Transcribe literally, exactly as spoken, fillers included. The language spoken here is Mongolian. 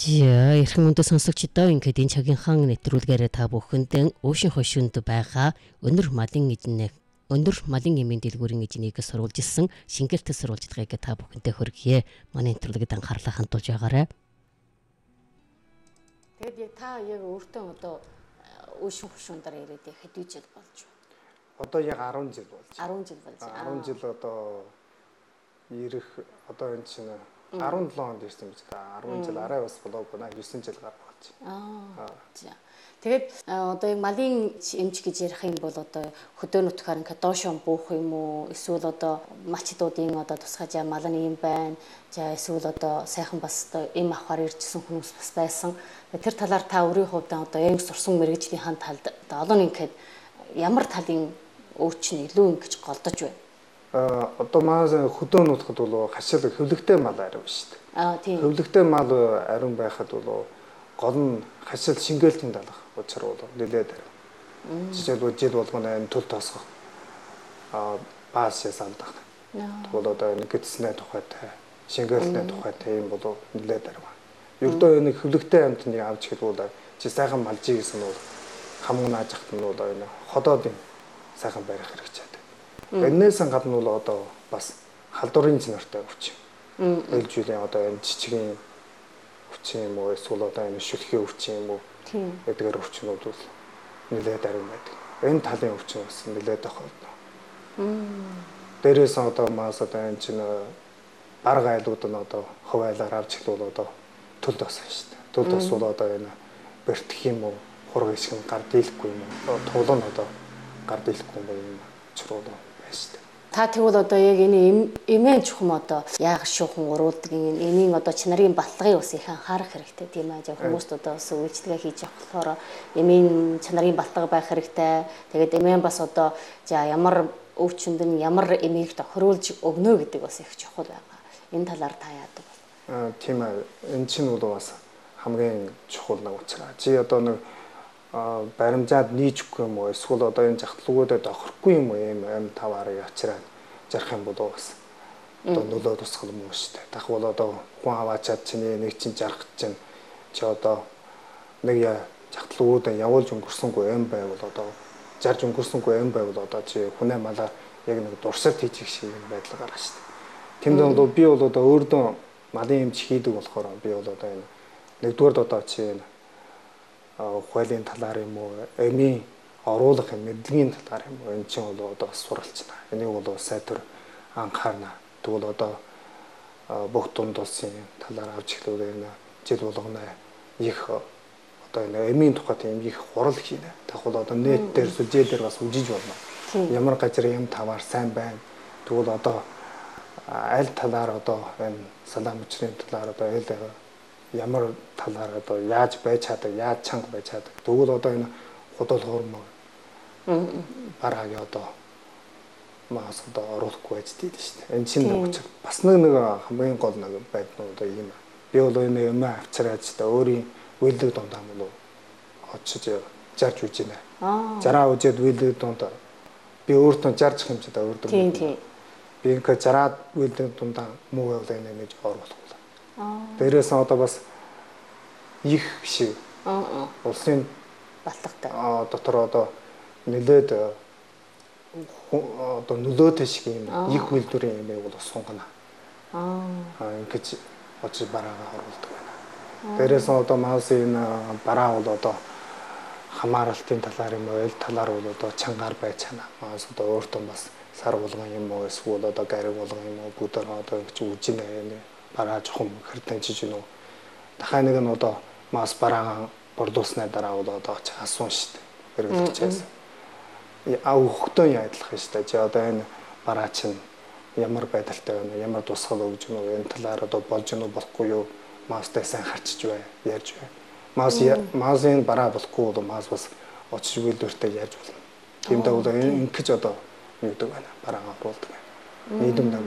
Жия эрхэм өндөө сонсогчдоо ингээд энэ цагийнхаа нэвтрүүлгээрээ та бүхэнд Ocean хошинд байгаа өнөр малын эзэн өндөр малын эмийн дэлгүүрийн эзнийг сурвалж ирсэн шингэлтэд сурвалж байгаагаа та бүхэнтэй хүргье. Манай нэвтрүүлгэд анхаарлаа хандуулж байгаарай. Тэгээд яг та яг өөртөө одоо Ocean хошиндаар ирээд хэдий жил болж байна? Одоо яг арван жил болж. арван жил болж. арван жил одоо ирэх одоо энэ чинь арван долоо онд ирсэн биз дээ. арван жил арай бас болоогүй наа девять жил гарах болж. Аа. За. Тэгээд одоо яг малын эмч гэж ярих юм бол одоо хөдөө нутгаар ингээд доошоо буух юм уу? Эсвэл одоо малчдуудын одоо тусгай жаа малын юм байна. За эсвэл одоо сайхан бас одоо эм авахар иржсэн хүмүүс бас байсан. Тэр талаар та өөрийн хувьд одоо яг сурсан мэргэжлийн талд одоо олон ингээд ямар талын өөч нь илүү ингэж голдож байна? Аа одоо маань хөдөө нутгад бол хашил хөвлөгтэй мал ариун шүү дээ. Аа тийм. Хөвлөгтэй мал ариун байхад бол гол нь хашил шингээлтийн талах учраа бол нэлээд ариун. Жишээлбэл жил болгоно энэ төл тосгох аа баас ясалдах. Тэгвэл одоо энэ гидснээ тухайтай, шингээлтний тухайтай юм бол нэлээд ариун. Ердөө энэ хөвлөгтэй амтныг авч хэлбэл чи сайхан малжий гэсэн нь бол хамаг нааж ахт нь бол энэ ходоодын сайхан барих хэрэгцээ. Энээс гадна бол одоо бас халдварын чанартай өвчин. Ээлж үлийн одоо энэ жижигэн өвчин юм уу эсвэл одоо энэ шүлхийн өвчин юм уу эдгээр өвчнүүд бол нэлээд ариун байдаг. Энэ талын өвчин бас нэлээд тохиолдно. Дээрээс одоо маас одоо энэ чинь бараг айлууд нь одоо хуваалаар авч хэлбэл одоо төл тос шүү дээ. Төл тос бол одоо энэ бэртэх юм уу хураг ишг нь гар дийлэхгүй юм уу тулан одоо гар дийлэхгүй юм чруу Та тэгвэл одоо яг энэ эмээн чухам одоо яг шуухан уруулдаг энэ эмийн одоо чанарын баталгыг бас их анхаарах хэрэгтэй тийм ээ. Хүмүүст одоо бас үйлчлэгээ хийж явах болохоор эмийн чанарын баталга байх хэрэгтэй. Тэгээд эмээн бас одоо за ямар өвчнөд нь ямар эмийг тохируулж өгнө гэдэг бас их чухал байгаа. Энэ талаар та яадаг вэ? Аа тийм ээ. Энэ чинь бол бас хамгийн чухал нэг учраас. Чи одоо нэг баримжаад нийжхгүй юм уу эсвэл одоо энэ жахтлуугуудад охирохгүй юм уу юм ам таваарыг авчираад жарах юм бол бас одоо нөлөө тусгал юм уу шүү дээ. Дахвал одоо хүн аваачаад чиний нэг чинь жарах чинь чи одоо нэг яа жахтлуугуудаа явуулж өнгөрсөнгүй юм байвал одоо жарж өнгөрсөнгүй юм байвал одоо чи хүнээ малаа яг нэг дурсад хийчих шиг юм байдал гарах шүү дээ. Тэнд бол би бол одоо өөрдөө малын эмч хийдэг болохоор би бол одоо энэ нэгдүгээр одоо чи энэ ухаалын талаар юм уу эмийн оруулах мэдлэгийн талаар юм уу энэ чинь бол одоо суралцна. Энийг бол сайтар анхаарна. Тэгвэл одоо бүх дунд улсын талаар авч эхлүүл энэ жил болгоно их одоо энэ эмийн тухай тийм их хурал хийнэ. Тэгвэл одоо нэт дээр сүлжээ дээр бас үжиж болно. Ямар газар юм таваар сайн байна. Тэгвэл одоо аль талаар одоо энэ салаам мөчрийн талаар одоо эл ямар талаар одоо яаж байж чаддаг, яаж чанга байж чаддаг. Тэгвэл одоо энэ худал хуурмаг бараг одоо маас одоо оруулахгүй байж дээ шүү дээ. Энэ чинь нэг бас нэг нэг хамгийн гол нэг байднууд одоо юм. Би бол энэ юм авчираад ч өөрийн үйлдэл дундаа мөн очиж жарж үж байна. Жараа үжээд үйлдэл дундаа би өөртөө жарж хэмжээд өөртөө. Тийм тийм. Би ингээ жараад үйлдэл дундаа муу байвал энэ нэж оруулах. Дээрээс одоо бас их шиг улсын батлагтай дотор одоо нэлээд одоо нөлөөтэй шиг юм их үйлдвэрийн юм бол сунгана. Аа ингэж очиж бараагаа оруулдаг байна. Дээрээс одоо маасын бараа бол одоо хамааралтын талаар юм уу, эл талаар бол одоо чангаар байж чана. Маас одоо өөртөө бас сар болгон юм уу, эсвэл одоо гариг болгон юм уу, бүдээр одоо гэж үжинэ юм. Бараа жохом хэрдэнчиж гинөө. Дахайн нэг нь одоо мас бараагаа бордуулсны дараа бол одоо асуун шүү дээ. Хэрэглэгчээс. Аа хөхтөн яадлах шүү дээ. Чи одоо энэ бараа чинь ямар байдалтай байна, ямар тусгал өгж гэнэ вэ? Энэ талаар одоо болж гэнэ үү болохгүй юу? Мастай сайн харчиж бай, ярьж бай. Мас масын бараа болохгүй бол мас бас очиж үйлдвэртэй ярьж болно. Тиймдээ бол ингэж одоо юу гэдэг байна. Бараагаа оруулдаг байна. Нийгэм